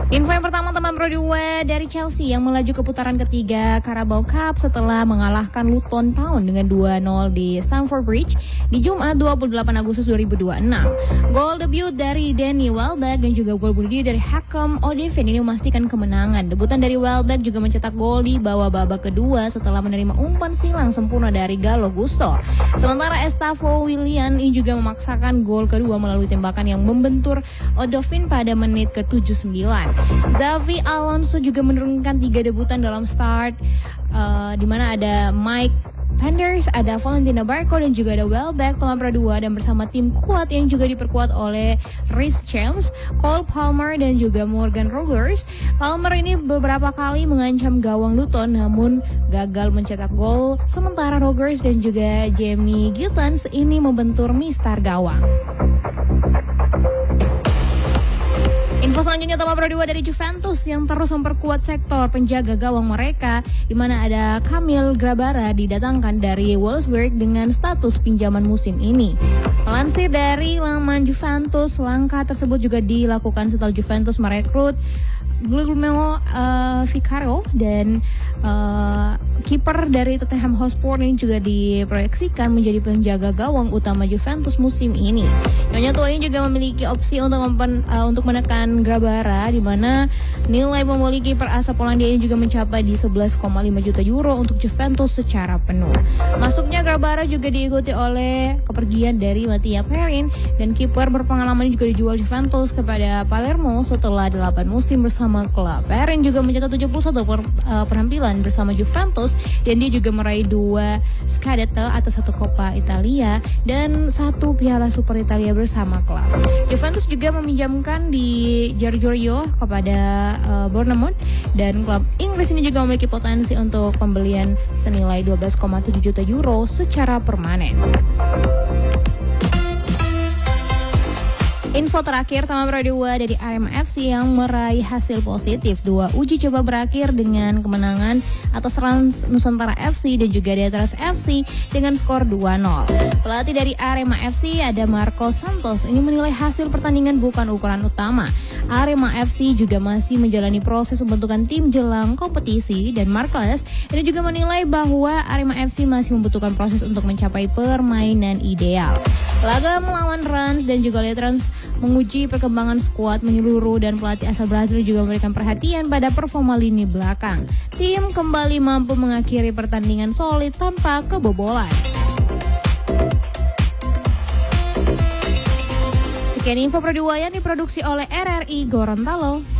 Info yang pertama teman Pro 2 dari Chelsea yang melaju ke putaran ketiga Carabao Cup setelah mengalahkan Luton Town dengan 2-0 di Stamford Bridge di Jumat 28 Agustus 2026. Gol debut dari Danny Welbeck dan juga gol bunuh diri dari Hakim Odefin ini memastikan kemenangan. Debutan dari Welbeck juga mencetak gol di babak kedua setelah menerima umpan silang sempurna dari Galo Gusto. Sementara Estavo Willian ini juga memaksakan gol kedua melalui tembakan yang membentur Odefin pada menit ke-79. Xavi Alonso juga menurunkan 3 debutan dalam start di mana ada Mike Penders, ada Valentina Barco dan juga ada Welbeck teman Pro 2 dan bersama tim kuat yang juga diperkuat oleh Reece James, Cole Palmer dan juga Morgan Rogers. Palmer ini beberapa kali mengancam gawang Luton namun gagal mencetak gol, sementara Rogers dan juga Jamie Gittens ini membentur mistar gawang. Info selanjutnya teman Pro 2 dari Juventus yang terus memperkuat sektor penjaga gawang mereka, di mana ada Kamil Grabara didatangkan dari Wolfsburg dengan status pinjaman musim ini. Melansir dari laman Juventus, langkah tersebut juga dilakukan setelah Juventus merekrut Guglielmo Vicario dan kiper dari Tottenham Hotspur ini juga diproyeksikan menjadi penjaga gawang utama Juventus musim ini. Nyonya tua ini juga memiliki opsi untuk menekan Grabara, di mana nilai pembeli kiper asal Polandia ini juga mencapai di 11,5 juta euro untuk Juventus secara penuh. Masuknya Grabara juga diikuti oleh kepergian dari Mattia Perin dan kiper berpengalaman ini juga dijual Juventus kepada Palermo setelah 8 musim bersama klub. Perin juga mencetak 71 penampilan bersama Juventus dan dia juga meraih 2 Scudetto atau 1 Coppa Italia dan 1 Piala Super Italia bersama klub. Juventus juga meminjamkan di Giorgio kepada Bournemouth dan klub Inggris ini juga memiliki potensi untuk pembelian senilai 12,7 juta euro secara permanen. Info terakhir teman Pro 2 dari Arema FC yang meraih hasil positif. 2 uji coba berakhir dengan kemenangan atas Rans Nusantara FC dan juga di atas FC dengan skor 2-0. Pelatih dari Arema FC ada Marco Santos. Ini menilai hasil pertandingan bukan ukuran utama. Arema FC juga masih menjalani proses pembentukan tim jelang kompetisi dan Marcos ini juga menilai bahwa Arema FC masih membutuhkan proses untuk mencapai permainan ideal. Laga melawan Rans dan juga Letrans menguji perkembangan skuad menyeluruh dan pelatih asal Brazil juga memberikan perhatian pada performa lini belakang. Tim kembali mampu mengakhiri pertandingan solid tanpa kebobolan. Sekian info Pro 2 yang diproduksi oleh RRI Gorontalo.